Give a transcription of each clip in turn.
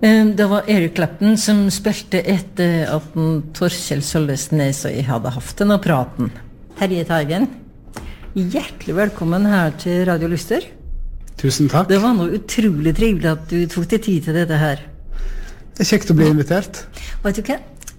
Det var Erik Clapton som spilte etter at Torkjell Sølvesnes og jeg hadde haft denne praten. Terje Teigen, hjertelig velkommen her til Radio Lyster. Tusen takk. Det var noe utrolig trivelig at du tok deg tid til dette her. Det kjekt å bli invitert. Vet du hva?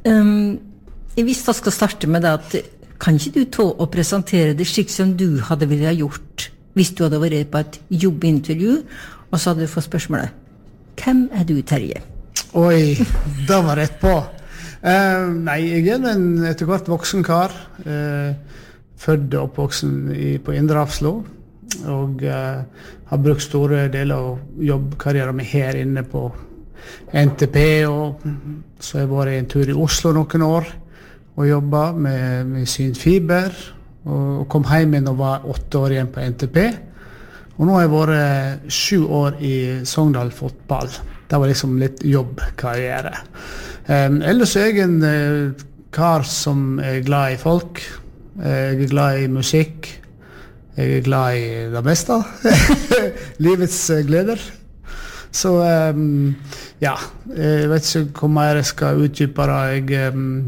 Jeg visste jeg skal starte med det at kan ikke du ta og presentere det slik som du hadde ville ha gjort hvis du hadde vært på et jobbintervju og så hadde du fått spørsmålet hvem du, Terje? Oi, da var rett på. Nei, jeg en etter hvert voksen kar. Født og oppvoksen på Indre Hafslo. Og har brukt store deler av jobbkarrieren min her inne på NTP. Og så har jeg vært en tur i Oslo noen år og jobbet med synfiber. Og kom hjem igjen og var 8 år igjen på NTP. Og nå har jeg vært 7 år i Sogndal fotball. Det var liksom litt jobbkarriere. Ellers er jeg en kar som er glad i folk. Jeg er glad i musikk. Jeg er glad i det meste. Livets gleder. Så ja, jeg vet ikke hvor mer jeg skal utdype det.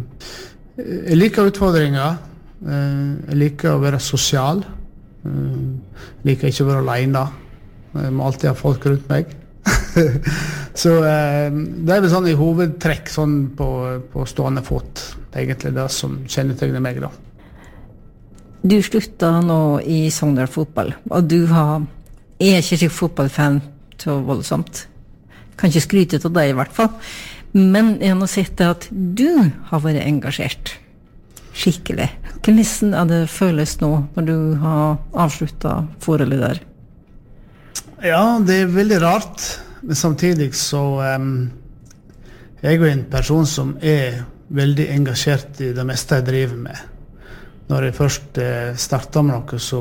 Jeg liker utfordringer. Jeg liker å være sosial. Liker ikke å være alene. Jeg må alltid ha folk rundt meg. Så det er vel sånn i hovedtrekk sånn på stående fot. Det er egentlig det som kjennetegner meg da. Du sluttet nå i Sogndal fotball, og du er ikke slik fotballfan så voldsomt. Kan ikke skryte av deg i hvert fall. Men jeg har sett at du har vært engasjert. Skikkelig. Hvordan det føles nå når du har avsluttet forholdet der? Ja, det er veldig rart. Men samtidig så jeg er jo en person som er veldig engasjert i det meste jeg driver med. Når jeg først starter med noe, så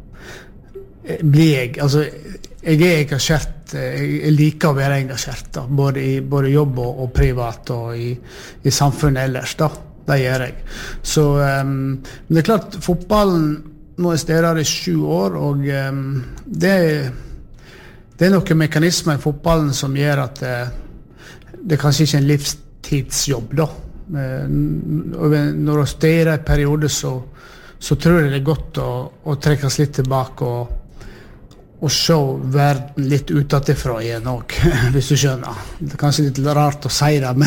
blir jeg, altså jeg er engasjert, jeg liker å være engasjert da, både jobb og privat og i samfunnet ellers da. Det gjør jeg. Så men det er klart, fotballen nå er stedet i 7 år, og det er noen mekanismer i fotballen som gjør at det kanskje ikke er en livstidsjobb da. Når du stedet i periode, så tror jeg det er godt å trekkes litt tilbake og se verden litt utenfra igjen også, hvis du skjønner. Det er kanskje litt rart å si det,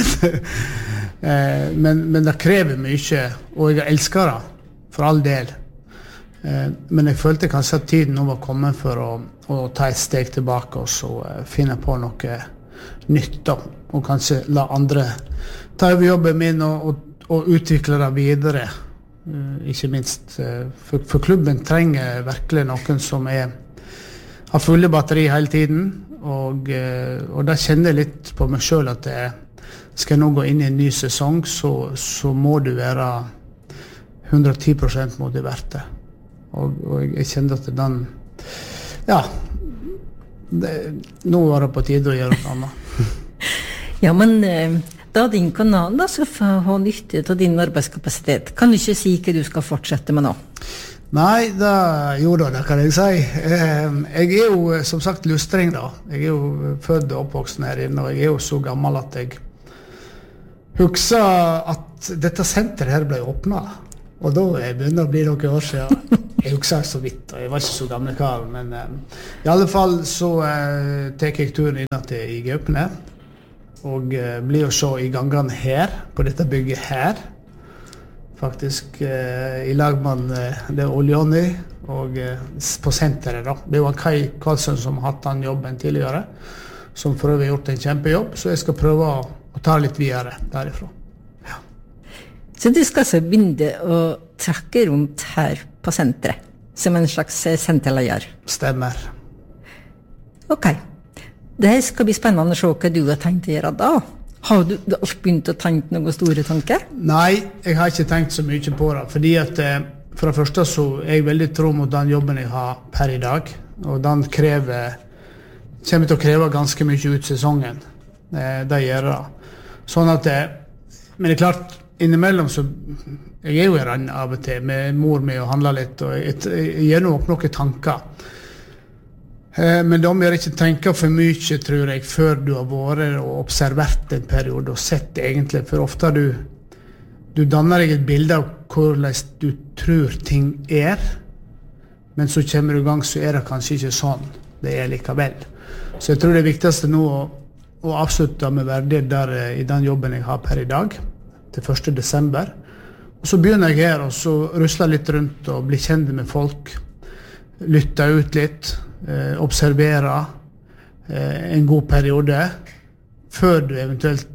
men det krever mye, og jeg elsker det, for all del. Men jeg følte kanskje at tiden nå var kommet for å ta et steg tilbake og så finne på noe nytt da, og kanskje la andre ta over jobben min og utvikle det videre. Ikke minst, for klubben trenger virkelig noen som har fulle batteri hele tiden, og da kjenner jeg litt på meg selv at skal jeg nå gå inn i en ny sesong, så må du være 110% motivert det. Og jeg kjenner at den, ja, nå var det på tide å gjøre noe annet. Ja, men da din kanal da, så får ha nytte av din arbeidskapasitet. Kan du ikke si hva du skal fortsette med nå? Nei, jo da, det kan jeg si. Jeg er jo som sagt lustring da. Jeg er jo født og oppvoksen her inne, og jeg er jo så gammel at jeg husker at dette senteret her ble åpnet, og da begynner å bli noen år siden. Jeg husker så vidt, og jeg var ikke så gamle kar, men i alle fall så tar jeg turen inn til Gaupne, og blir å se i gangene her, på dette bygget her, faktisk i lag med det Oljoni, og på senteret da. Det var Kai Karlsson som har hatt den jobben tidligere, som for øvrig har gjort en kjempejobb, så jeg skal prøve å ta litt videre derifra. Ja. Så du skal så begynne å trakke rundt her på senteret, som en slags senterleier? Stemmer. Ok. Det skal bli spennende å se hva du har tenkt å gjøre da. Har du alt begynt å tenke noen store tanker? Nei, jeg har ikke tenkt så mye på det, fordi at for det første så er jeg veldig tro mot den jobben jeg har per i dag, og den kommer til å kreve ganske mye ut sesongen. Det gjør det. Sånn at men det er klart, innimellom så jeg er jo i rann av og til med mor mi og handler litt, og jeg gjør nok noen tanker. Men de må ikke tenke for mye, tror jeg, før du har vært og observert en periode og sett egentlig, for ofte du danner deg et bilde av hvordan du tror ting men så kommer du I gang, så det kanskje ikke sånn det likevel. Så jeg tror det viktigste nå å avslutte med verdighet der I den jobben jeg har per I dag, til 1. desember. Og så begynner jeg her, og så rusler litt rundt og blir kjent med folk, lytter ut litt, observerer en god periode, før du eventuelt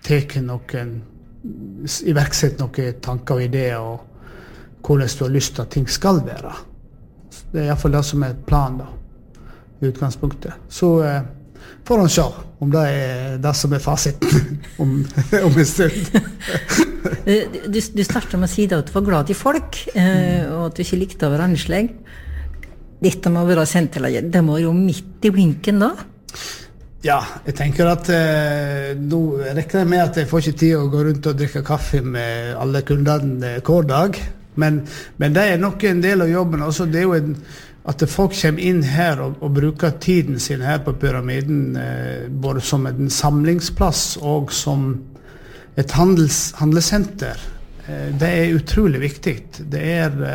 iverksetter noen tanker og ideer, og hvordan du har lyst til at ting skal være. Det I hvert fall det som planen da, I utgangspunktet. Så får han se om det det som fasiten om en stund. Du startet med å si at du var glad I folk, og at du ikke likte å være annerledes. Dette må være senterlaget. Det må jo midt I blinken da. Ja, jeg tenker at nå rekker jeg med at jeg får ikke tid å gå rundt og drikke kaffe med alle kundene hver dag. Men det nok en del av jobben. Også det jo at folk kommer inn her og bruker tiden sin her på pyramiden, både som en samlingsplass og som et handelssenter. Det utrolig viktig. Det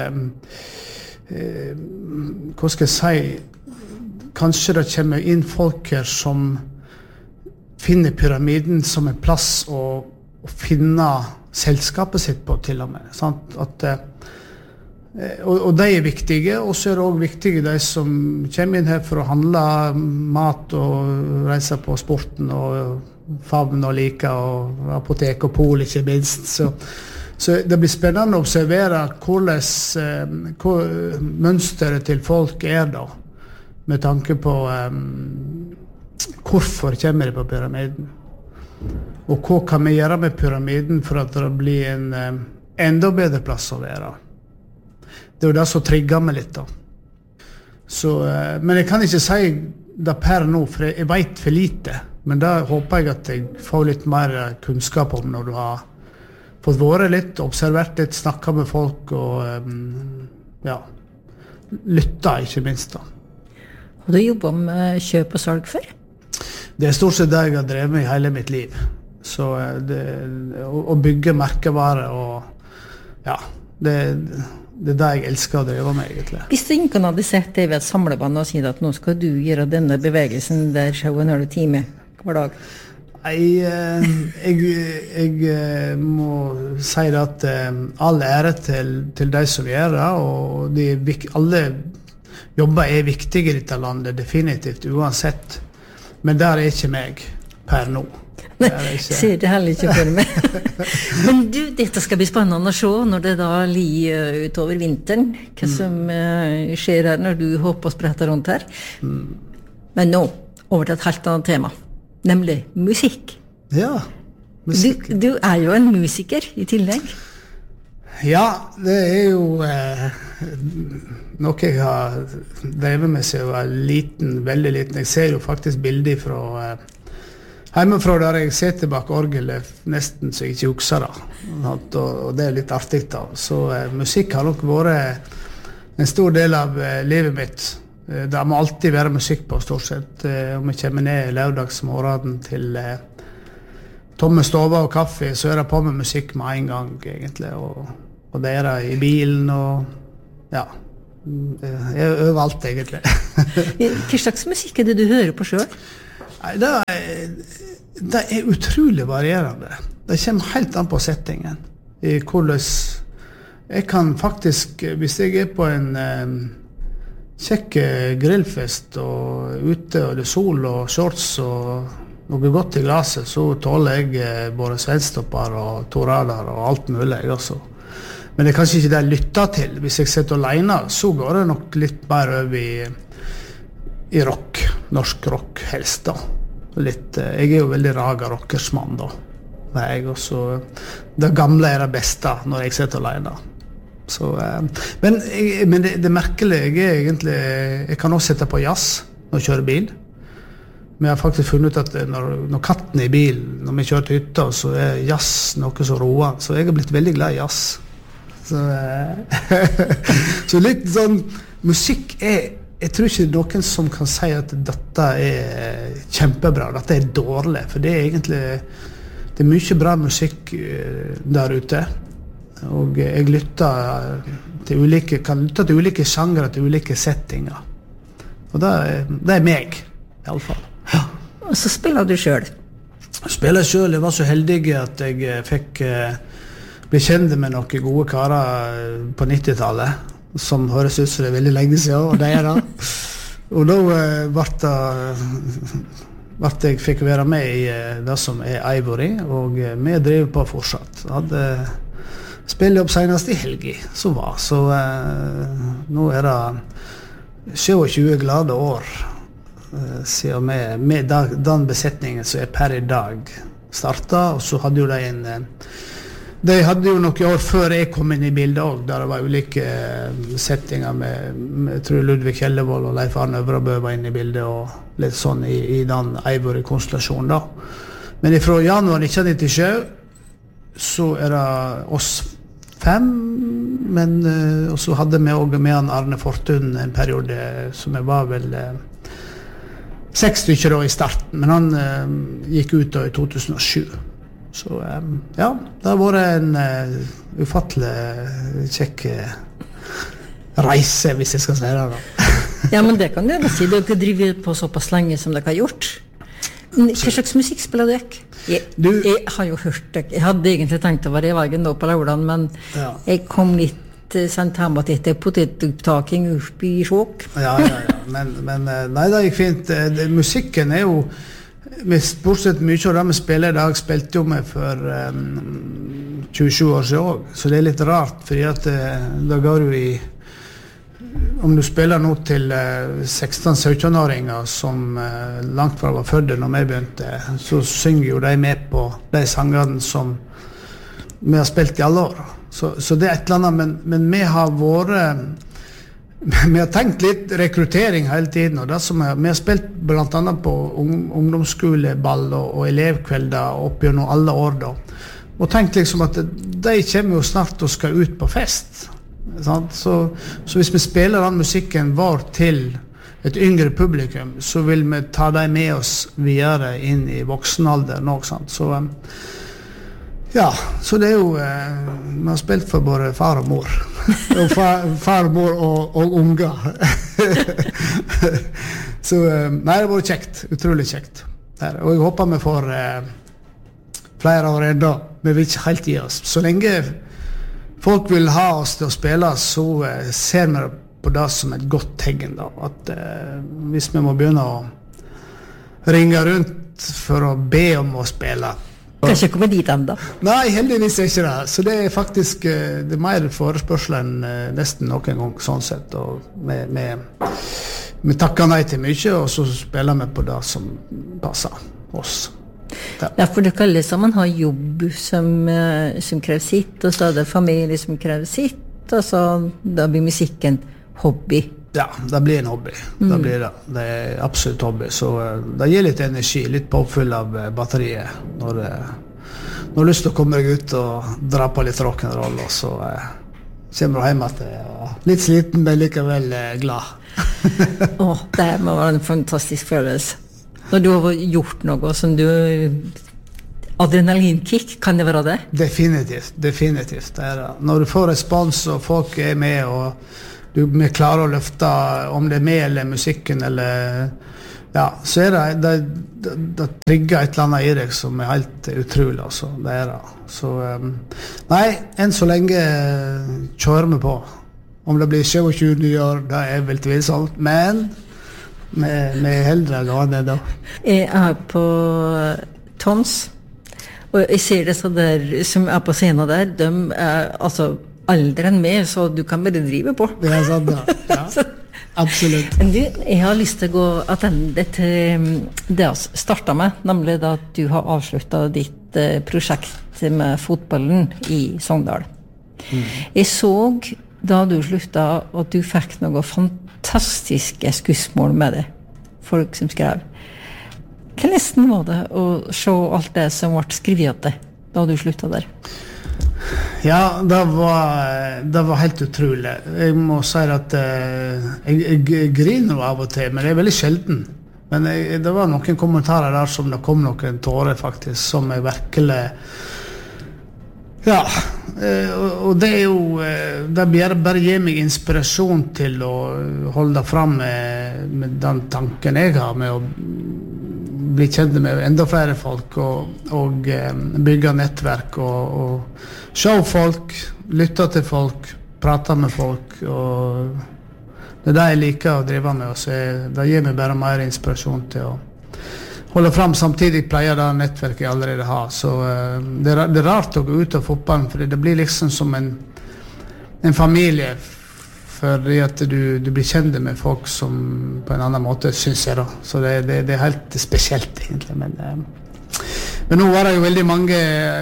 hva skal jeg si, kanskje det kommer inn folk her som finner pyramiden som en plass å finne selskapet sitt på til og med. Sant? Og de viktige, og så det også viktige de som kommer inn her for å handle mat og reise på sporten og favn og like og apotek og pol ikke minst. Så det blir spennende å observere hvordan mønsteret til folk da, med tanke på hvorfor kommer de på pyramiden. Og hva kan vi gjøre med pyramiden for at det blir en enda bedre plass å være. Det jo det som trigger meg litt da. Så, men jeg kan ikke si det per nå, for jeg vet for lite. Men da håper jeg at jeg får litt mer kunnskap om når du har fått vært litt, observert litt, snakket med folk og ja, lyttet ikke minst da. Har du jobbet med kjøp og salg før? Det stort sett det jeg har drevet med I hele mitt liv. Så å bygge merkevare og ja, det det jeg elsker å drive med egentlig. Hvis du ikke hadde sett det ved et samlebånd og sier at nå skal du gjøre denne bevegelsen der showen har du time hver dag? Jeg må si det at all ære til de som gjør det, og alle jobber viktige I dette landet, definitivt, uansett. Men der ikke meg per nå. Ser det heller ikke for meg. Men du, dette skal bli spennende å se når det da utover vinteren, hva som skjer her når du hopper og spretter rundt her. Men nå, over til et helt annet tema, nemlig musikk. Ja, musikk. Du jo en musiker I tillegg. Ja, det jo noe jeg har drevet med siden jeg var liten, veldig liten. Jeg ser jo faktisk bilder fra hjemmefra der jeg sitter bak orgelet nesten så jeg ikke husker det. Og det litt artig da. Så musikk har nok vært en stor del av livet mitt. Det må alltid være musikk på stort sett. Om jeg kommer ned lørdagsmorgen til tomme stover og kaffe, så det på med musikk med en gang egentlig. Og det det I bilen og ja, overalt egentlig. Hva slags musikk det du hører på selv? Det utrolig varierende. Det kommer helt an på settingen. I hvordan jeg kan faktisk, hvis jeg på en kjekk grillfest og ute og det sol og shorts og noe godt I glaset, så tåler jeg både svenstopper og torader og alt mulig også. Men det kanskje ikke det jeg lytter til. Hvis jeg sitter alene, så går det nok litt mer over I rock, norsk rock helst da. Jeg jo veldig raga rockersmann da. Det gamle det beste når jeg sitter alene. Så, men det merkelige egentlig, jeg kan også sette på jazz når jeg kjører bil. Men jeg har faktisk funnet ut at når katten I bilen, når vi kjører til hytta, så jazz noe så roa. Så jeg har blitt veldig glad I jazz. Så litt sånn, musikk jeg tror ikke noen som kan si at dette kjempebra, dette dårlig, for det egentlig det mye bra musikk der ute, og jeg kan lytte til ulike sjangre, til ulike settinger, og det meg, I alle fall. Ja. Og så spiller du selv? Spiller selv, jeg var så heldig at jeg fikk bli kjent med noen gode karer på 90-tallet, som høres ut som det veldig lenge siden, og det da. Og da ble jeg fikk være med I det som Ivory, og vi driver på fortsatt. Jeg hadde spillet opp senest I helgi, så nå det 27 glade år siden med den besetningen som per I dag startet, og så hadde jo de hadde jo noen år før jeg kom inn I bildet også, der det var ulike settinger med jeg tror Ludvig Kjellevold og Leif Arne Øvrabø var inne I bildet, og litt sånn I den Ivory-konstellasjonen da. Men fra januar 1997 så det oss 5, men og så hadde vi også med han Arne Fortun en periode som jeg var vel 6 stykker da I starten, men han gikk ut da I 2007. Så ja, det har vært en ufattelig kjekk reise, hvis jeg skal si det da. Ja, men det kan du jo si. Du har ikke drivet på såpass lenge som dere har gjort. Hva slags musikk spiller du ikke? Jeg har jo hørt det. Jeg hadde egentlig tenkt å være I veien da på lørdagen, men jeg kom litt sent hjemme at etter potetopptaking opp I sjåk. Ja. Men nei, det gikk fint. Musikken jo bortsett mye av det vi spiller I dag, spilte jo vi for 27 år siden også. Så det litt rart, fordi at da går du I om du spiller nå til 16-17-åringer som langt fra var fødde når vi begynte, så synger jo de med på de sangene som vi har spilt I alle år. Så det et eller annet, men vi har vi har tenkt litt rekruttering hele tiden, og det som vi har spilt blant annet på ungdomsskoleball og elevkvelder opp gjennom alle år da, og tenkt liksom at de kommer jo snart og skal ut på fest, sant? Så hvis vi spiller den musikken vår til et yngre publikum, så vil vi ta dem med oss videre inn I voksenalder nå, sant? Så ja, så det jo vi har spilt for både far og mor og far og mor og unger så nei, det var kjekt, utrolig kjekt og jeg håper vi får flere år enda, vi vil ikke helt gi oss så lenge folk vil ha oss til å spille, så ser vi på det som et godt tegn da, at hvis vi må begynne å ringe rundt for å be om å spille Kanskje komme dit enda? Nei, heldigvis ikke det. Så det faktisk det mer forespørsel enn nesten noen gang sånn sett. Og vi takker nei til mye, og så spiller vi på det som passer oss. Ja, for det kalles som man har jobb som krever sitt, og så det familie som krever sitt, og så da blir musikken hobby. Ja, det blir en hobby. Det blir det. Det absolutt hobby. Så det gir litt energi, litt påfyll av batteriet når du har lyst til å komme deg ut og dra på litt rock'n'roll, og så kommer du hjem at jeg litt sliten, men likevel glad. Det må være en fantastisk følelse. Når du har gjort noe som du adrenalinkick, kan det være det? Definitivt. Det det. Når du får respons, og folk med, og vi klarer å løfte om det med eller musikken eller ja, så det trigger et eller annet I deg som helt utrolig altså, det det så nei, enn så lenge kjører vi på om det blir 27 nye år, det vel tvilsomt, men vi heldre gående da Jeg på Tons og jeg ser det så der som på scenen der, de altså alderen med, så du kan bare drive på. Det sant, ja. Absolutt. Men du, jeg har lyst til å gå attende til det vi startet med, nemlig da at du har avsluttet ditt prosjekt med fotballen I Sogndal. Jeg så da du sluttet at du fikk noen fantastiske skussmål med det, folk som skrev. Hvordan var det å se alt det som ble skrevet til da du sluttet der? Ja, det var helt utrolig. Jeg må si at jeg griner av og til, men det veldig sjelden. Men det var noen kommentarer der som det kom noen tårer faktisk, som jeg virkelig... Ja, og det jo... Det bare gir meg inspirasjon til å holde fram med den tanken jeg har, med å bli kjent med enda flere folk, og bygge nettverk, og se folk, lytte til folk, prate med folk, og det det jeg liker å drive med, så det gir meg bare mer inspirasjon til å holde fram. Samtidig pleier det nettverket jeg allerede har, så det er rart å gå ut av fotballen, for det blir liksom som en familie, fordi at du blir kjent med folk som på en annen måte, synes jeg da, så det er helt spesielt egentlig, men nå var det jo veldig mange,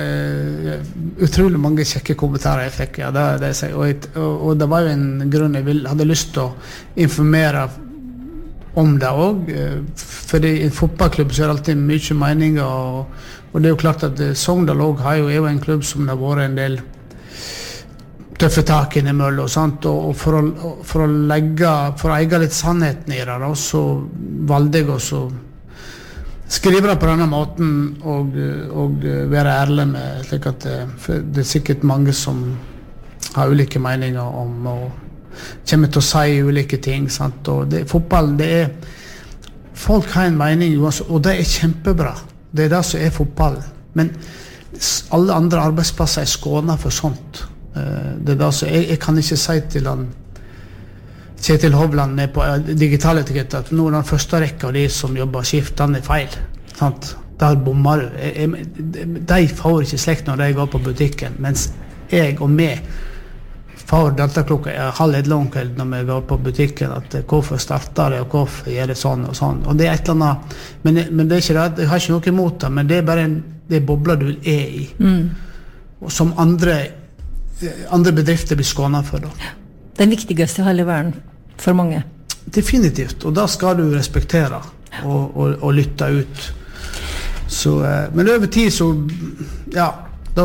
utrolig mange kjekke kommentarer jeg fikk, ja, og det var jo en grunn jeg hadde lyst til å informere om det også, fordi i en fotballklubb så det alltid mye meninger, og det jo klart at Sogndal også er jo en klubb som det har vært en del tøffe tak innimellom, og sånt, og for å eie litt sannheten i det, så valgte jeg også skrive det på denne måten og være ærlig med, slik at det sikkert mange som har ulike meninger om og kommer til å si ulike ting, sant? Og fotball, folk har en mening, og det kjempebra, det det som fotball, men alle andre arbeidsplasser skånet for sånt. Det det som jeg kan ikke si til han Kjetil Hovland på digitale etiketter at nå den første rekka av de som jobber skift, den feil, sant? Der bommer du. De får ikke slekt når de går på butikken, mens jeg og meg får dette klokka 12:30 når vi går på butikken, at hvorfor starter det, og hvorfor gjør det sånn og sånn, og det et eller annet, men det ikke det, jeg har ikke noe imot det, men det bare det bobler du i, og som andre bedrifter blir skånet for da. Den viktigste i hele verden for mange. Definitivt, og da skal du respektere og lytte ut. Så, men over tid så, ja, da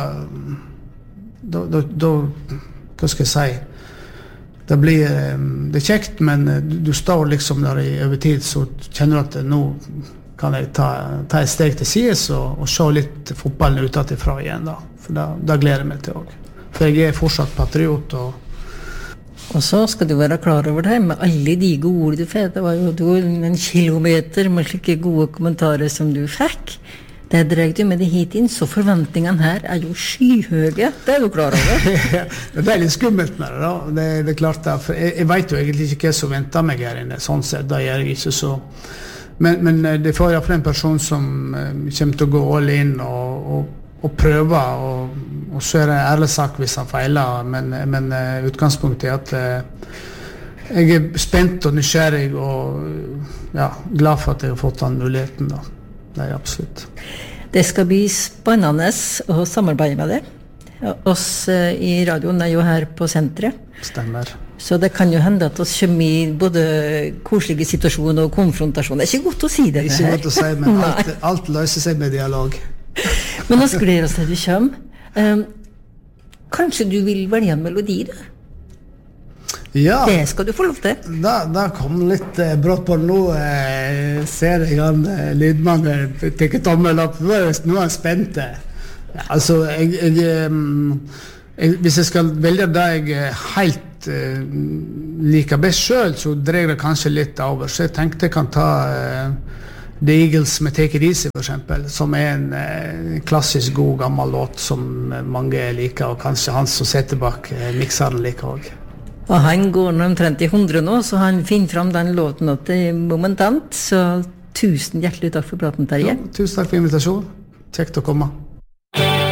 det hva skal jeg si, det blir det kjekt, men du står liksom der over tid, så kjenner du at nå kan jeg ta et steg til sides og se litt fotballen utenfra igjen da, for da gleder jeg meg til også. For jeg fortsatt patriot, og så skal du være klar over det med alle de gode ord du fikk. Det var jo en kilometer med slike gode kommentarer som du fikk. Det dreier du med det hit inn, så forventningene her jo skyhøye. Det du klar over. Det litt skummelt med det da. Det klart det, for jeg vet jo egentlig ikke hva som venter meg her inne. Sånn sett, da gjør jeg ikke så. Men det får i hvert fall en person som kommer til å gå all in og prøve, og så det en ærlig sak hvis han feiler, men utgangspunktet at jeg spent og nysgjerrig og ja, glad for at jeg har fått den muligheten da. Det absolutt. Det skal bli spennende å samarbeide med det. Oss i radioen jo her på senteret. Stemmer. Så det kan jo hende at oss kommer i både koselige situasjoner og konfrontasjoner. Det ikke godt å si det her. Ikke godt å si, men alt løser seg med dialog. Men nå gleder oss til du kommer. Kanskje du vil velge en melodi da? Ja. Det skal du få lov til. Da kom litt brått på nå. Ser jeg han lydmannen tenker tommel opp. Nå er jeg spent. Altså, hvis jeg skal velge det jeg helt liker best selv, så dreier det kanskje litt over. Så jeg tenkte jeg kan ta The Eagles med Take It Easy for eksempel, som en klassisk god gammel låt som mange liker, og kanskje han som setter bak mikseren liker også. Og han går omtrent i 100 nå, så han finner fram den låten momentant, så tusen hjertelig takk for praten, Terje. Ja, tusen takk for invitasjonen. Kjekt å komme.